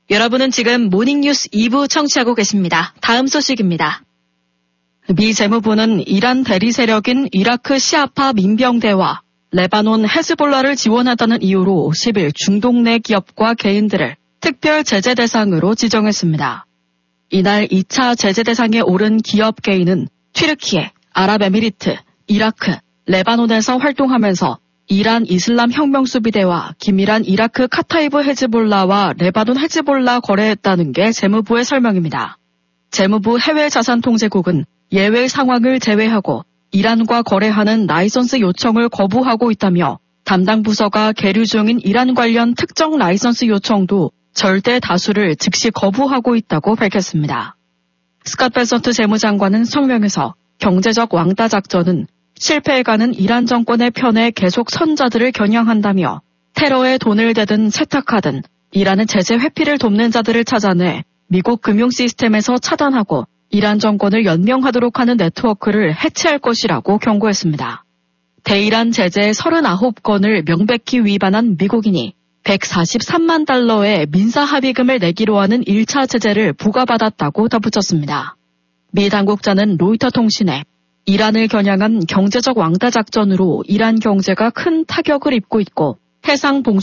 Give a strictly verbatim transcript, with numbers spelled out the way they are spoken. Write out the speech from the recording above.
여러분은 지금 모닝뉴스 이 부 청취하고 계십니다. 다음 소식입니다. 미 재무부는 이란 대리 세력인 이라크 시아파 민병대와 레바논 헤즈볼라를 지원하다는 이유로 십 일 중동 내 기업과 개인들을 특별 제재 대상으로 지정했습니다. 이날 이 차 제재 대상에 오른 기업 개인은 튀르키예, 아랍에미리트, 이라크, 레바논에서 활동하면서 이란 이슬람 혁명수비대와 긴밀한 이라크 카타이브 헤즈볼라와 레바논 헤즈볼라 거래했다는 게 재무부의 설명입니다. 재무부 해외자산통제국은 예외 상황을 제외하고 이란과 거래하는 라이선스 요청을 거부하고 있다며 담당 부서가 계류 중인 이란 관련 특정 라이선스 요청도 절대 다수를 즉시 거부하고 있다고 밝혔습니다. 스캇 베서트 재무장관은 성명에서 경제적 왕따 작전은 실패해가는 이란 정권의 편에 계속 선 자들을 겨냥한다며 테러에 돈을 대든 세탁하든 이란의 제재 회피를 돕는 자들을 찾아내 미국 금융 시스템에서 차단하고 이란 정권을 연명하도록 하는 네트워크를 해체할 것이라고 경고했습니다. 대이란 제재 삼십구 건을 명백히 위반한 미국인이 백사십삼만 달러의 민사 합의금을 내기로 하는 일 차 제재를 부과받았다고 덧붙였습니다. 미 당국자는 로이터 통신에 이란을 겨냥한 경제적 왕따 작전으로 이란 경제가 큰 타격을 입고 있고 해상 봉